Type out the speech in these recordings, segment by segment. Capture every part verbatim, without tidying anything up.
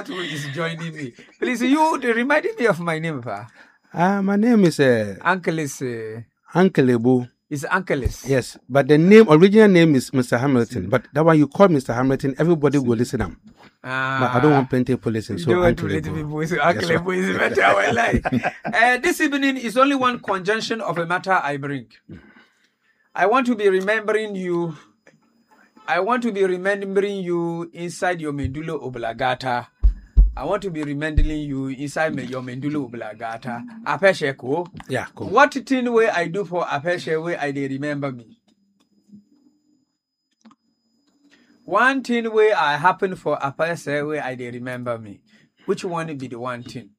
who is joining me. Please, you reminding me of my name, pa. Ah, uh, my name is uh, Uncle is uh, Uncle Ebu. It's Uncle is. Yes, but the name, original name is Mister Hamilton. But that one you call Mister Hamilton, everybody will listen to him. Ah, but I don't want plenty people listen. So Uncle Ebu. Uncle Ebu is better. I like. uh, this evening is only one conjunction of a matter I bring. I want to be remembering you. I want to be remembering you inside your medulla oblongata. I want to be remembering you inside your medulla oblongata. Apeshe ko. Yeah, cool. What thing way I do for Apeshe way I they remember me? One thing way I happen for Apeshe way I they remember me. Which one will be the one thing?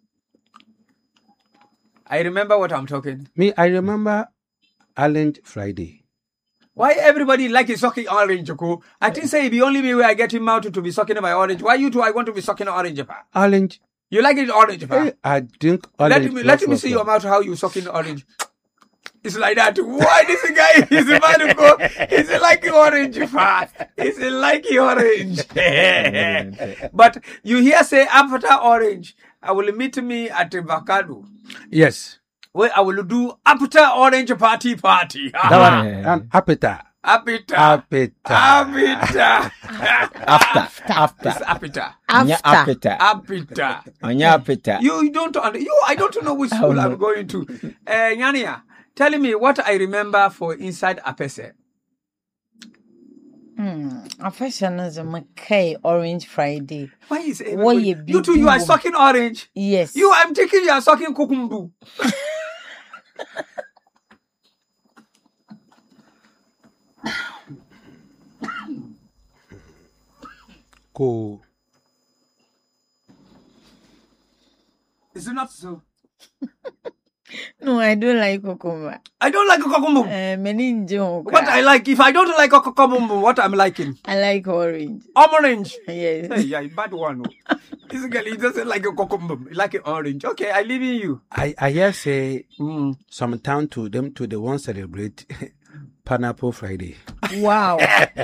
I remember what I'm talking. Me, I remember Orange Friday. Why everybody like is sucking orange, Joko? I think say the only way I get him out to be sucking my orange. Why you two I want to be sucking orange, pa? Orange. You like it orange, pa? I drink orange. Let me let me see your mouth how you sucking orange. It's like that. Why this guy is a man go? He's like orange, pa? He's like orange. But you hear say after orange, I will meet me at the Vacado. Yes. Well, I will do after orange party party. That one, and appeta. Appeta. Appeta. Appeta. After. After. It's appeta. After. Appeta. Anya appeta. You don't under, you. I don't know which school I'm going to. Uh, Nyania, tell me what I remember for inside Apese. Hmm. Affection is a McKay Orange Friday. Why is it? What You, you two, you are sucking orange. Yes. You, I'm taking you are sucking kukumbu. Cool. Is it not so? No, I don't like cucumber. I don't like kukumbu. Uh, meninjo. What I like, if I don't like kukumbu, what I'm liking? I like orange. Orange. Yes. Hey, yeah, bad one. This girl, he doesn't like a cucumber. He like an orange. Okay, I leave in you. I I hear say Mm. some town to them to the one celebrate Pineapple Friday. Wow.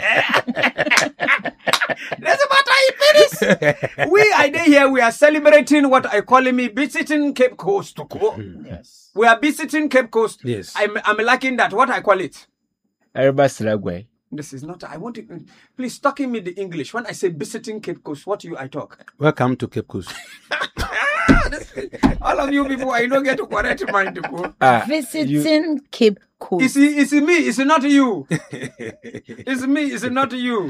That's what I finish. We, I day here, we are celebrating what I call me visiting Cape Coast. Yes. We are visiting Cape Coast. Yes. I'm, I'm liking that. What I call it? Everybody Slagway. This is not, I want to, please talking me the English. When I say visiting Cape Coast, what do you, I talk? Welcome to Cape Coast. All of you people, I don't get to correct mind to go. Ah, Visiting you- Cape Coast. It's, it's me, it's not you. It's me, it's not you.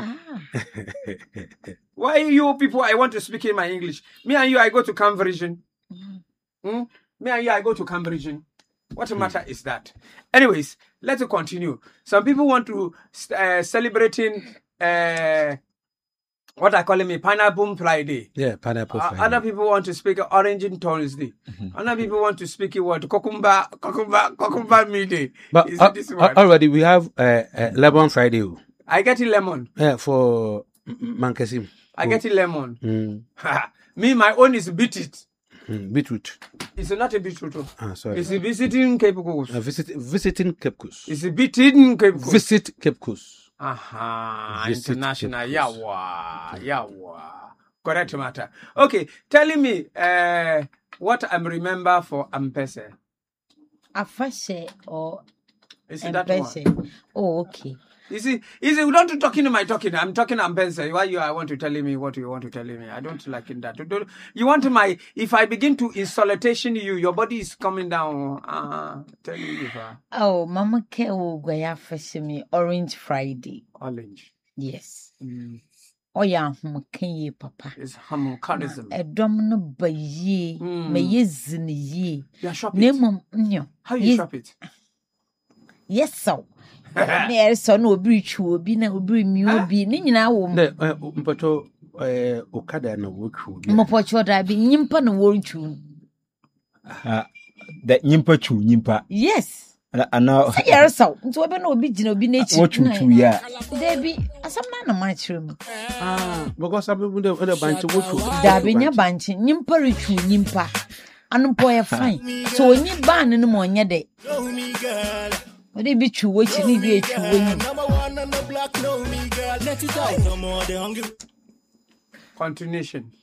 Why you people, I want to speak in my English. Me and you, I go to Cambridge. Hmm? Me and you, I go to Cambridge. What matter is that? Anyways, let's continue. Some people want to uh, celebrating uh, what I call it, Pineapple Friday. Yeah, Pineapple Uh, Friday. other people want to speak Orange in Thursday. Other people want to speak what Kokumba, Kokumba, Kokumba midday. But Is uh, it this uh, one? already we have uh, uh, Lemon Friday. I get it lemon. Yeah, for Mankasim. I get it lemon. Mm, Me, my own is beat it. mm, beetroot. It's not a beetroot. oh. Ah, sorry. It's a visiting Cape Coast. Uh, visit, visiting Cape Coast. It's a beating Cape Coast. Visit Cape Coast. Aha, Visit international. Cape Coast. Yawa, yawa. Correct matter. Okay, telling me uh, what I remember for Ampese. Affection or Is it that one? Empese. Oh, okay. You see, you see, we don't talking to my talking. I'm talking Ampese. Why you I want to tell me what you want to tell me? I don't like in that. You don't- You want my if I begin to insultation you, your body is coming down. Uh tell me if uh, Oh, Mama K will go affection me Orange Friday. orange. Yes. Mm. Oh, yeah, Makaye, Papa. It's homocharism. A domino by ye, Mm. may ye zin ye. You are shopping. Name of no. How you shop it? Yes, so. There son will breach will be now bring me will be nin now. The uh, Mpato uh, Okada na woku. Mopocho da be nimpa no word tune. Ah, that nyimpa chu nyimpa. Yes. And now Say you're so. So I know be jino be nature. what you two ya. There be some man of my room. Ah, because some people don't have a bunch of woku. There be your bunch, nimpa richu nimpa. And boy fine. So when you ban in the morning day. But they be true, what you need be a true when Continuation.